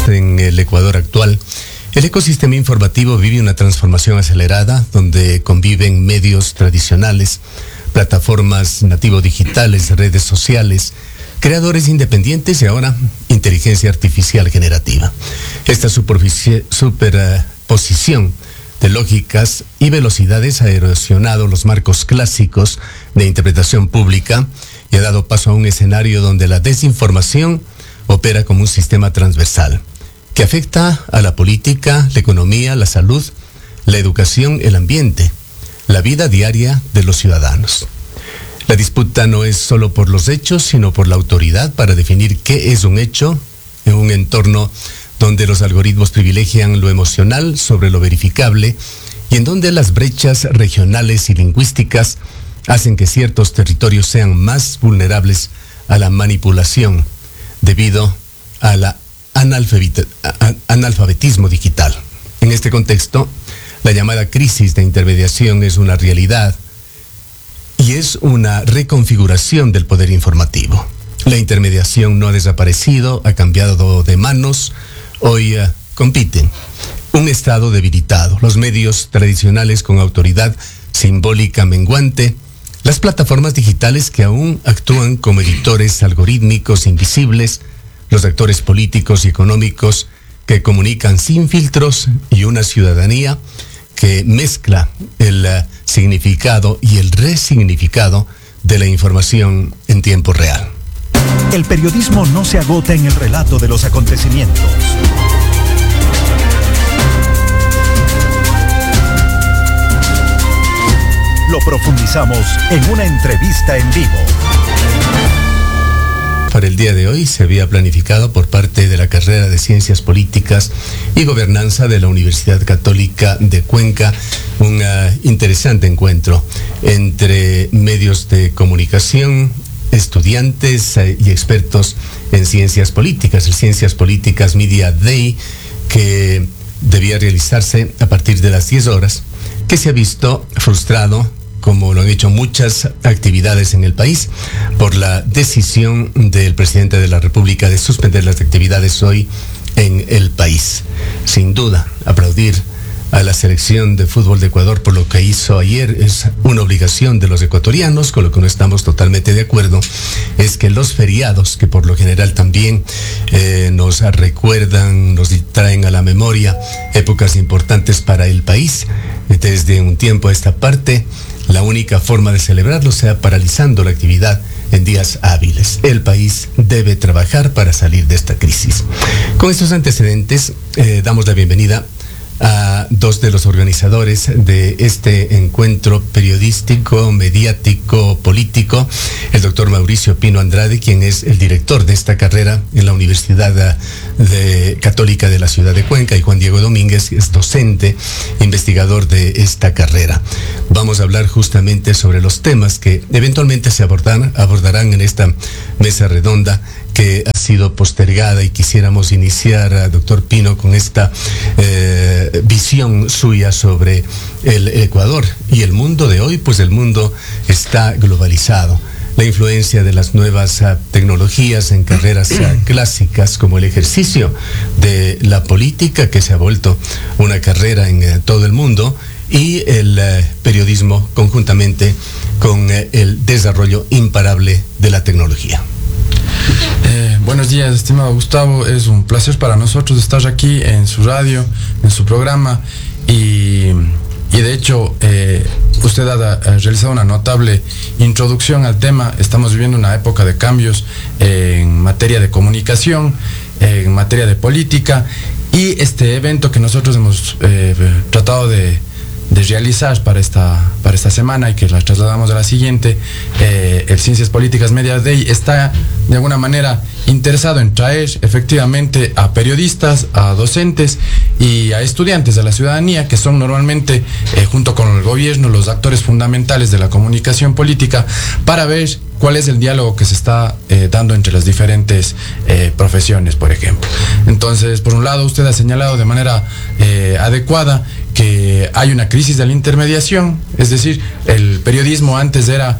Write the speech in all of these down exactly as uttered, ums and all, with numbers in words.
en el Ecuador actual, el ecosistema informativo vive una transformación acelerada donde conviven medios tradicionales, plataformas nativo-digitales, redes sociales, creadores independientes y ahora inteligencia artificial generativa. Esta superposición de lógicas y velocidades ha erosionado los marcos clásicos de interpretación pública y ha dado paso a un escenario donde la desinformación opera como un sistema transversal que afecta a la política, la economía, la salud, la educación, el ambiente, la vida diaria de los ciudadanos. La disputa no es solo por los hechos, sino por la autoridad para definir qué es un hecho en un entorno donde los algoritmos privilegian lo emocional sobre lo verificable y en donde las brechas regionales y lingüísticas hacen que ciertos territorios sean más vulnerables a la manipulación debido a la analfabetismo digital. En este contexto, la llamada crisis de intermediación es una realidad y es una reconfiguración del poder informativo. La intermediación no ha desaparecido, ha cambiado de manos. Hoy uh, compiten un Estado debilitado, los medios tradicionales con autoridad simbólica menguante, las plataformas digitales que aún actúan como editores algorítmicos invisibles, los actores políticos y económicos que comunican sin filtros y una ciudadanía que mezcla el uh, significado y el resignificado de la información en tiempo real. El periodismo no se agota en el relato de los acontecimientos. Lo profundizamos en una entrevista en vivo. Para el día de hoy se había planificado por parte de la carrera de Ciencias Políticas y Gobernanza de la Universidad Católica de Cuenca un uh, interesante encuentro entre medios de comunicación, estudiantes uh, y expertos en ciencias políticas, el Ciencias Políticas Media Day, que debía realizarse a partir de las diez horas, que se ha visto frustrado, como lo han hecho muchas actividades en el país, por la decisión del presidente de la República de suspender las actividades hoy en el país. Sin duda, aplaudir a la selección de fútbol de Ecuador por lo que hizo ayer es una obligación de los ecuatorianos. Con lo que no estamos totalmente de acuerdo es que los feriados, que por lo general también eh, nos recuerdan, nos traen a la memoria épocas importantes para el país, desde un tiempo a esta parte, la única forma de celebrarlo sea paralizando la actividad en días hábiles. El país debe trabajar para salir de esta crisis. Con estos antecedentes, eh, damos la bienvenida a dos de los organizadores de este encuentro periodístico, mediático, político, el doctor Mauricio Pino Andrade, quien es el director de esta carrera en la Universidad de Católica de la Ciudad de Cuenca, y Juan Diego Domínguez, es docente, investigador de esta carrera. Vamos a hablar justamente sobre los temas que eventualmente se abordan, abordarán en esta mesa redonda que ha sido postergada, y quisiéramos iniciar, a doctor Pino, con esta eh, visión suya sobre el Ecuador y el mundo de hoy. Pues el mundo está globalizado. La influencia de las nuevas uh, tecnologías en carreras uh, clásicas, como el ejercicio de la política, que se ha vuelto una carrera en uh, todo el mundo, y el uh, periodismo conjuntamente con uh, el desarrollo imparable de la tecnología. Eh, buenos días, estimado Gustavo. Es un placer para nosotros estar aquí en su radio, en su programa, y, y de hecho eh, usted ha, ha realizado una notable introducción al tema. Estamos viviendo una época de cambios eh, en materia de comunicación, eh, en materia de política, y este evento que nosotros hemos eh, tratado de de realizar para esta, para esta semana, y que la trasladamos a la siguiente, eh, el Ciencias Políticas Media Day, está de alguna manera interesado en traer efectivamente a periodistas, a docentes y a estudiantes de la ciudadanía, que son normalmente, eh, junto con el gobierno, los actores fundamentales de la comunicación política, para ver cuál es el diálogo que se está eh, dando entre las diferentes eh, profesiones, por ejemplo. Entonces, por un lado, usted ha señalado de manera eh, adecuada que hay una crisis de la intermediación, es decir, el periodismo antes era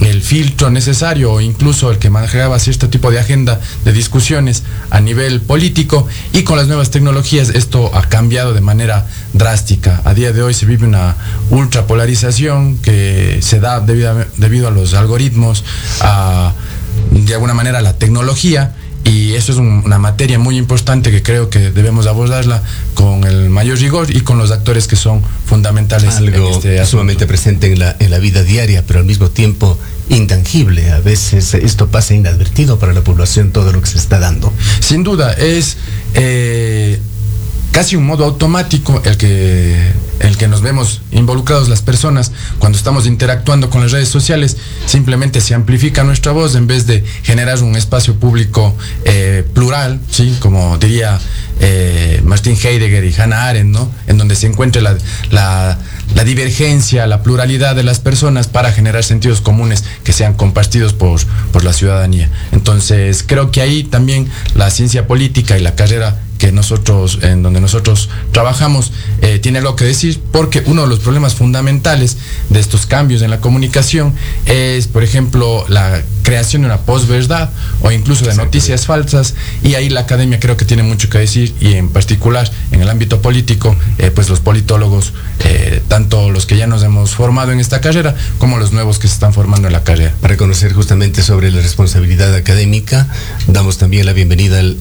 el filtro necesario o incluso el que manejaba cierto tipo de agenda de discusiones a nivel político, y con las nuevas tecnologías esto ha cambiado de manera drástica. A día de hoy se vive una ultrapolarización que se da debido a, debido a los algoritmos, a, de alguna manera a la tecnología, y eso es un, una materia muy importante que creo que debemos abordarla con el mayor rigor y con los actores que son fundamentales. Algo en este sumamente presente en la, en la vida diaria, pero al mismo tiempo intangible. A veces esto pasa inadvertido para la población, todo lo que se está dando. Sin duda, es eh, casi un modo automático el que, el que nos vemos involucrados las personas cuando estamos interactuando con las redes sociales. Simplemente se amplifica nuestra voz en vez de generar un espacio público eh, plural, ¿sí? Como diría eh, Martin Heidegger y Hannah Arendt, ¿no? En donde se encuentre la, la, la divergencia, la pluralidad de las personas para generar sentidos comunes que sean compartidos por, por la ciudadanía. Entonces creo que ahí también la ciencia política y la carrera que nosotros, en donde nosotros trabajamos, eh, tiene algo que decir, porque uno de los problemas fundamentales de estos cambios en la comunicación es, por ejemplo, la creación de una posverdad o incluso de noticias falsas, y ahí la academia creo que tiene mucho que decir, y en particular en el ámbito político, eh, pues los politólogos, eh, tanto los que ya nos hemos formado en esta carrera como los nuevos que se están formando en la carrera. Para conocer justamente sobre la responsabilidad académica, damos también la bienvenida al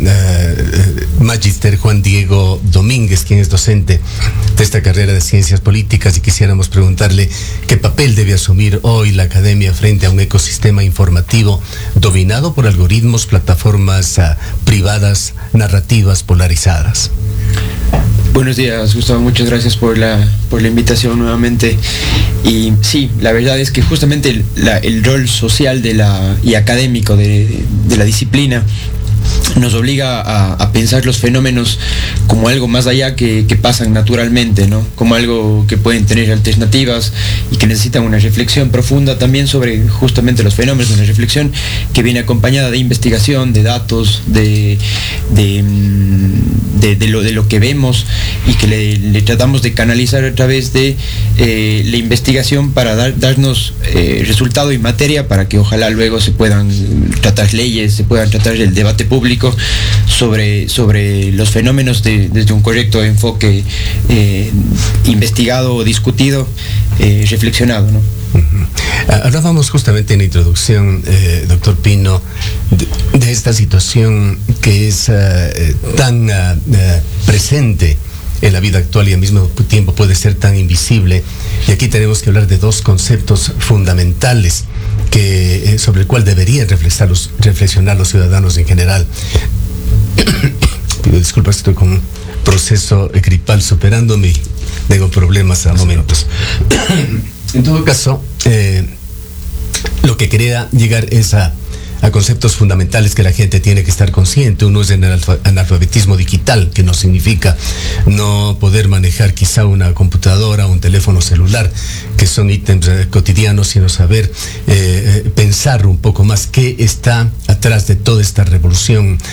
uh, Magister Juan Diego Domínguez, quien es docente de esta carrera de Ciencias Políticas, y quisiéramos preguntarle qué papel debe asumir hoy la academia frente a un ecosistema informativo dominado por algoritmos, plataformas uh, privadas, narrativas polarizadas. Buenos días, Gustavo, muchas gracias por la, por la invitación nuevamente. Y sí, la verdad es que justamente el, la, el rol social de la, y académico de, de la disciplina nos obliga a, a pensar los fenómenos como algo más allá que, que pasan naturalmente, ¿no? Como algo que pueden tener alternativas y que necesitan una reflexión profunda también sobre justamente los fenómenos, una reflexión que viene acompañada de investigación, de datos, de, de, de, de, lo, de lo que vemos, y que le, le tratamos de canalizar a través de eh, la investigación para dar, darnos eh, resultado y materia para que ojalá luego se puedan tratar leyes, se puedan tratar el debate público sobre, sobre los fenómenos de, desde un correcto enfoque eh, investigado, discutido, eh, reflexionado, ¿no? Uh-huh. Hablábamos justamente en la introducción, eh, doctor Pino, de, de esta situación que es uh, tan uh, uh, presente en la vida actual y al mismo tiempo puede ser tan invisible. Y aquí tenemos que hablar de dos conceptos fundamentales que, eh, sobre el cual deberían reflexionar los, reflexionar los ciudadanos en general. Pido disculpas, estoy con un proceso gripal superándome y tengo problemas a momentos. En todo caso, eh, lo que quería llegar es a, a conceptos fundamentales que la gente tiene que estar consciente. Uno es el analfabetismo digital, que no significa no poder manejar quizá una computadora o un teléfono celular, que son ítems eh, cotidianos, sino saber eh, pensar un poco más qué está atrás de toda esta revolución